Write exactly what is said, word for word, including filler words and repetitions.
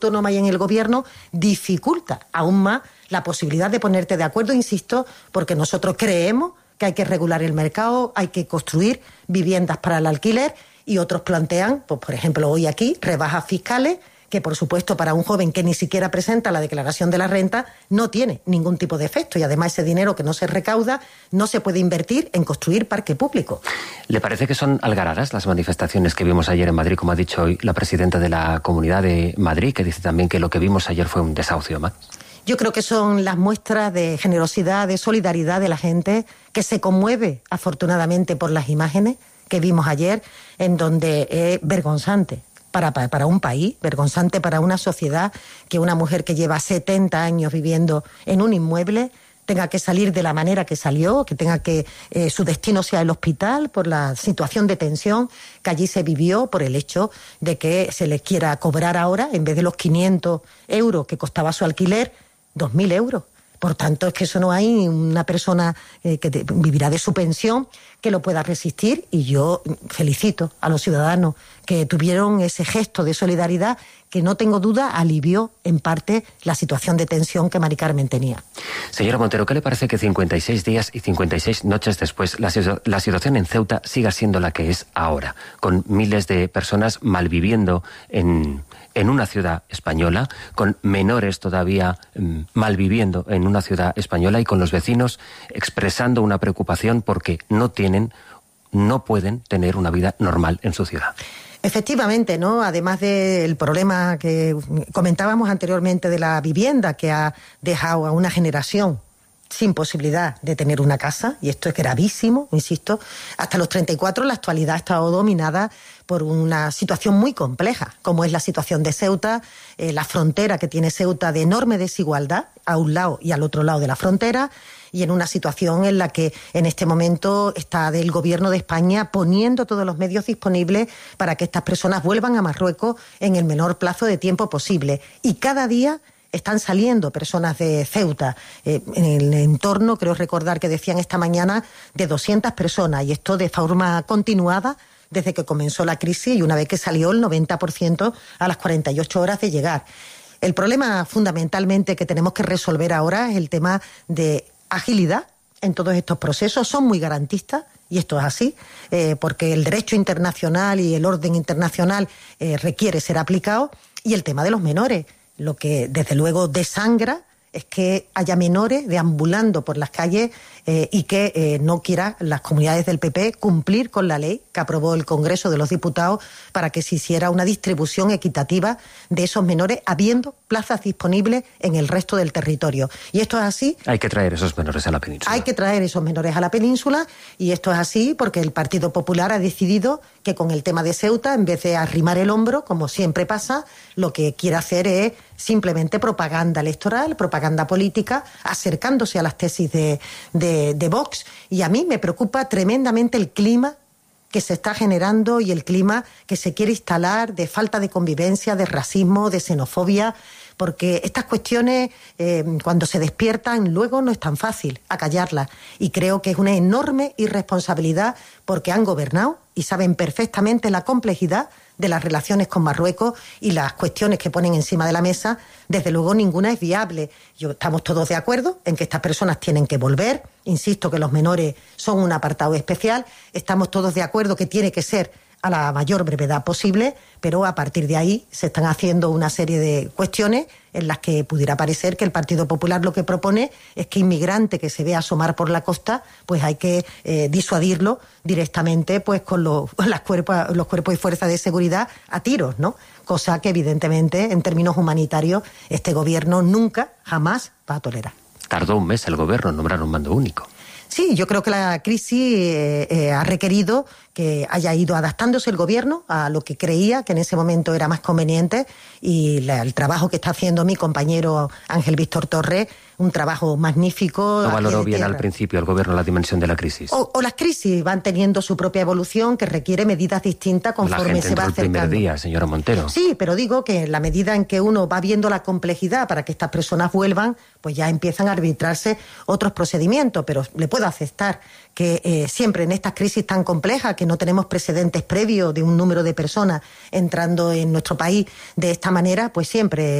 autónoma y en el gobierno dificulta aún más la posibilidad de ponerte de acuerdo, insisto, porque nosotros creemos que hay que regular el mercado, hay que construir viviendas para el alquiler y otros plantean, pues por ejemplo hoy aquí, rebajas fiscales que por supuesto para un joven que ni siquiera presenta la declaración de la renta no tiene ningún tipo de efecto y además ese dinero que no se recauda no se puede invertir en construir parque público. ¿Le parece que son algaradas las manifestaciones que vimos ayer en Madrid, como ha dicho hoy la presidenta de la Comunidad de Madrid, que dice también que lo que vimos ayer fue un desahucio más? Yo creo que son las muestras de generosidad, de solidaridad de la gente que se conmueve afortunadamente por las imágenes que vimos ayer, en donde es vergonzante. Para, para, para un país, vergonzante para una sociedad, que una mujer que lleva setenta años viviendo en un inmueble tenga que salir de la manera que salió, que tenga que eh, su destino sea el hospital por la situación de tensión que allí se vivió, por el hecho de que se les quiera cobrar ahora, en vez de los quinientos euros que costaba su alquiler, dos mil euros. Por tanto, es que eso no hay una persona eh, que te, vivirá de su pensión que lo pueda resistir, y yo felicito a los ciudadanos que tuvieron ese gesto de solidaridad que no tengo duda alivió en parte la situación de tensión que Mari Carmen tenía. Señora Montero, ¿qué le parece que cincuenta y seis días y cincuenta y seis noches después la, la situación en Ceuta siga siendo la que es ahora, con miles de personas malviviendo en... en una ciudad española, con menores todavía mmm, malviviendo en una ciudad española y con los vecinos expresando una preocupación porque no tienen, no pueden tener una vida normal en su ciudad? Efectivamente, ¿no? Además del problema que comentábamos anteriormente de la vivienda, que ha dejado a una generación sin posibilidad de tener una casa, y esto es gravísimo, insisto, hasta los treinta y cuatro la actualidad ha estado dominada por una situación muy compleja, como es la situación de Ceuta, eh, la frontera que tiene Ceuta de enorme desigualdad a un lado y al otro lado de la frontera, y en una situación en la que en este momento está el gobierno de España poniendo todos los medios disponibles para que estas personas vuelvan a Marruecos en el menor plazo de tiempo posible. Y cada día están saliendo personas de Ceuta. Eh, en el entorno, creo recordar que decían esta mañana, de doscientas personas, y esto de forma continuada desde que comenzó la crisis, y una vez que salió el noventa por ciento a las cuarenta y ocho horas de llegar. El problema fundamentalmente que tenemos que resolver ahora es el tema de agilidad en todos estos procesos. Son muy garantistas, y esto es así, eh, porque el derecho internacional y el orden internacional eh, requiere ser aplicado, y el tema de los menores. Lo que desde luego desangra es que haya menores deambulando por las calles eh, y que eh, no quieran las comunidades del P P cumplir con la ley que aprobó el Congreso de los Diputados para que se hiciera una distribución equitativa de esos menores, habiendo plazas disponibles en el resto del territorio. Y esto es así. Hay que traer esos menores a la península. Hay que traer esos menores a la península, y esto es así porque el Partido Popular ha decidido que con el tema de Ceuta, en vez de arrimar el hombro, como siempre pasa, lo que quiere hacer es simplemente propaganda electoral, propaganda política, acercándose a las tesis de, de, de Vox. Y a mí me preocupa tremendamente el clima que se está generando y el clima que se quiere instalar de falta de convivencia, de racismo, de xenofobia, porque estas cuestiones, eh, cuando se despiertan, luego no es tan fácil acallarlas. Y creo que es una enorme irresponsabilidad porque han gobernado y saben perfectamente la complejidad de las relaciones con Marruecos y las cuestiones que ponen encima de la mesa. Desde luego ninguna es viable. Yo, estamos todos de acuerdo en que estas personas tienen que volver. Insisto que los menores son un apartado especial. Estamos todos de acuerdo que tiene que ser a la mayor brevedad posible, pero a partir de ahí se están haciendo una serie de cuestiones en las que pudiera parecer que el Partido Popular lo que propone es que inmigrante que se vea asomar por la costa, pues hay que eh, disuadirlo directamente pues con los, las cuerpos, los cuerpos y fuerzas de seguridad a tiros, ¿no? Cosa que evidentemente en términos humanitarios este gobierno nunca, jamás va a tolerar. Tardó un mes el gobierno en nombrar un mando único. Sí, yo creo que la crisis eh, eh, ha requerido que haya ido adaptándose el gobierno a lo que creía que en ese momento era más conveniente, y la, el trabajo que está haciendo mi compañero Ángel Víctor Torres, un trabajo magnífico. No valoró bien tierra. al principio el gobierno la dimensión de la crisis. O, o las crisis van teniendo su propia evolución que requiere medidas distintas conforme la gente se va entró acercando. El primer día, señora Montero. Sí, pero digo que en la medida en que uno va viendo la complejidad para que estas personas vuelvan, pues ya empiezan a arbitrarse otros procedimientos, pero le puedo aceptar que eh, siempre en estas crisis tan complejas, que no tenemos precedentes previos de un número de personas entrando en nuestro país de esta manera, pues siempre